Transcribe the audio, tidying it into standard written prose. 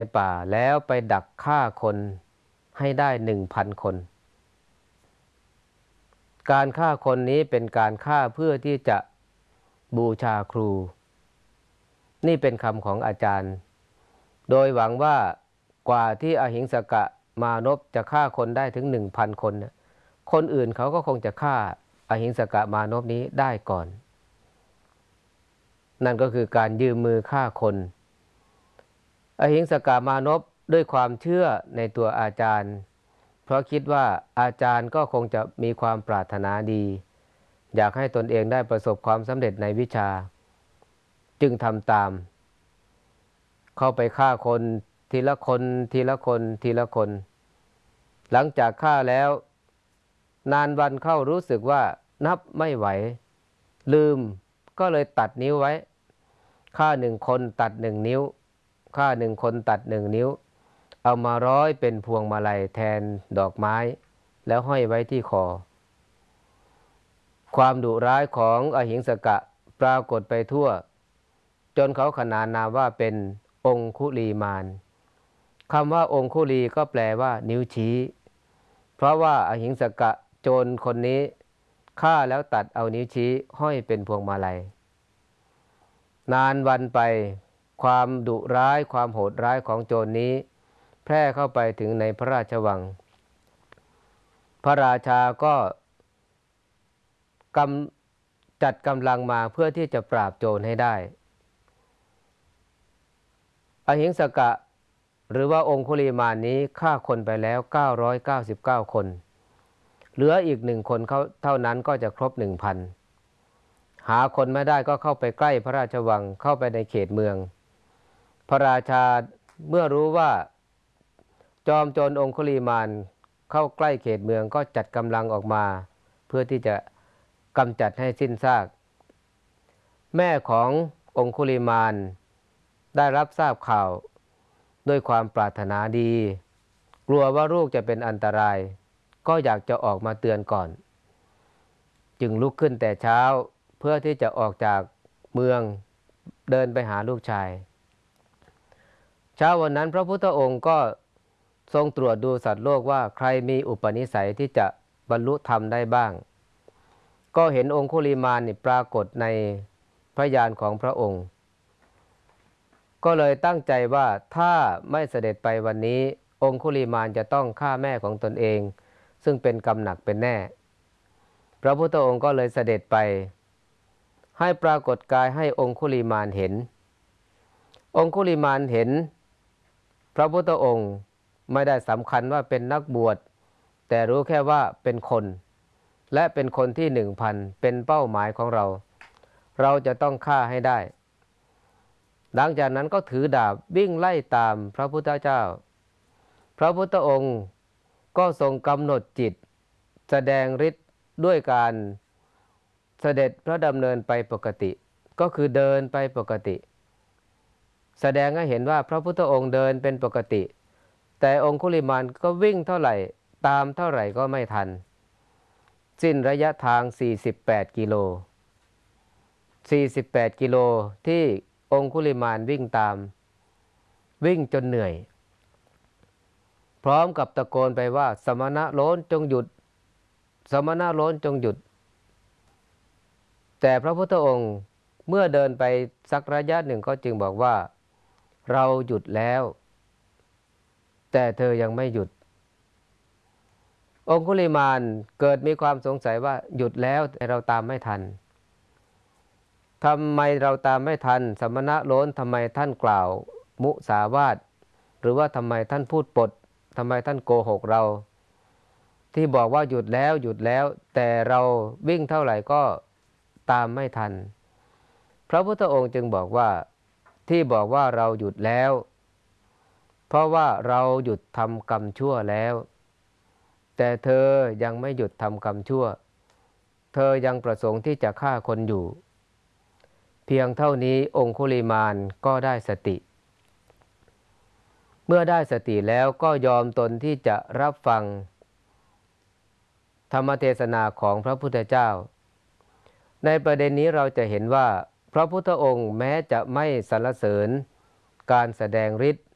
ป่าแล้วไปดักฆ่าคนให้ได้1,000 คน การฆ่าคนนี้เป็นการฆ่าเพื่อที่จะบูชาครูนี่เป็นคำของอาจารย์โดยหวังว่ากว่าที่อหิงสกะมานพจะฆ่าคนได้ถึง 1,000 คนคนอื่นเขาก็คงจะฆ่าอหิงสกะมานพนี้ได้ก่อนนั่นก็คือการยืมมือฆ่าคนอหิงสกะมานพด้วยความเชื่อในตัวอาจารย์เพราะคิดว่าอาจารย์ก็คงจะมีความปรารถนาดีอยากให้ตนเองได้ประสบความสำเร็จในวิชาจึงทำตามเข้าไปฆ่าคนทีละคนทีละคนทีละคนหลังจากฆ่าแล้วนานวันเข้ารู้สึกว่านับไม่ไหวลืมก็เลยตัดนิ้วไว้ฆ่า1 คนตัด1 นิ้วฆ่า1 คนตัด1 นิ้วเอามาร้อยเป็นพวงมาลัยแทนดอกไม้แล้วห้อยไว้ที่คอความดุร้ายของอหิงสกะปรากฏไปทั่วจนเขาขนานนามว่าเป็นองคุลีมานคำว่าองคุลีก็แปลว่านิ้วชี้เพราะว่าอหิงสกะโจรคนนี้ฆ่าแล้วตัดเอานิ้วชี้ห้อยเป็นพวงมาลัยนานวันไปความดุร้ายความโหดร้ายของโจรนี้แพร่เข้าไปถึงในพระราชวังพระราชาก็จัดกำลังมาเพื่อที่จะปราบโจรให้ได้อหิงสกะหรือว่าองคุลิมานนี้ฆ่าคนไปแล้ว999 คนเหลืออีก1 คนเท่านั้นก็จะครบ 1,000 หาคนไม่ได้ก็เข้าไปใกล้พระราชวังเข้าไปในเขตเมืองพระราชาเมื่อรู้ว่าจอมโจรองคุลิมานเข้าใกล้เขตเมืองก็จัดกำลังออกมาเพื่อที่จะกำจัดให้สิ้นซากแม่ขององคุลิมานได้รับทราบข่าวด้วยความปรารถนาดีกลัวว่าลูกจะเป็นอันตรายก็อยากจะออกมาเตือนก่อนจึงลุกขึ้นแต่เช้าเพื่อที่จะออกจากเมืองเดินไปหาลูกชายเช้าวันนั้นพระพุทธองค์ก็ทรงตรวจดูสัตว์โลกว่าใครมีอุปนิสัยที่จะบรรลุธรรมได้บ้างก็เห็นองคุลิมานปรากฏในพระญาณของพระองค์ก็เลยตั้งใจว่าถ้าไม่เสด็จไปวันนี้องคุลิมานจะต้องฆ่าแม่ของตนเองซึ่งเป็นกรรมหนักเป็นแน่พระพุทธองค์ก็เลยเสด็จไปให้ปรากฏกายให้องคุลิมานเห็นองคุลิมานเห็นพระพุทธองค์ไม่ได้สำคัญว่าเป็นนักบวชแต่รู้แค่ว่าเป็นคนและเป็นคนที่ 1,000 เป็นเป้าหมายของเราจะต้องฆ่าให้ได้หลังจากนั้นก็ถือดาบวิ่งไล่ตามพระพุทธเจ้าพระพุทธองค์ก็ทรงกำหนดจิตแสดงฤทธิ์ด้วยการเสด็จพระดำเนินไปปกติก็คือเดินไปปกติแสดงให้เห็นว่าพระพุทธองค์เดินเป็นปกติแต่องคุลิมานก็วิ่งเท่าไหร่ตามเท่าไหร่ก็ไม่ทันสิ้นระยะทาง48 กิโล48 กิโลที่องคุลิมานวิ่งตามวิ่งจนเหนื่อยพร้อมกับตะโกนไปว่าสมณะโล้นจงหยุดสมณะโล้นจงหยุดแต่พระพุทธองค์เมื่อเดินไปสักระยะหนึ่งก็จึงบอกว่าเราหยุดแล้วแต่เธอยังไม่หยุดองคุลิมานเกิดมีความสงสัยว่าหยุดแล้วแต่เราตามไม่ทันทำไมเราตามไม่ทันสมณะโล้นทำไมท่านกล่าวมุสาวาทหรือว่าทำไมท่านพูดปดทำไมท่านโกหกเราที่บอกว่าหยุดแล้วหยุดแล้วแต่เราวิ่งเท่าไหร่ก็ตามไม่ทันพระพุทธองค์จึงบอกว่าที่บอกว่าเราหยุดแล้วเพราะว่าเราหยุดทำกรรมชั่วแล้วแต่เธอยังไม่หยุดทำกรรมชั่วเธอยังประสงค์ที่จะฆ่าคนอยู่เพียงเท่านี้องคุลิมานก็ได้สติเมื่อได้สติแล้วก็ยอมตนที่จะรับฟังธรรมเทศนาของพระพุทธเจ้าในประเด็นนี้เราจะเห็นว่าพระพุทธองค์แม้จะไม่สรรเสริญการแสดงฤทธิ์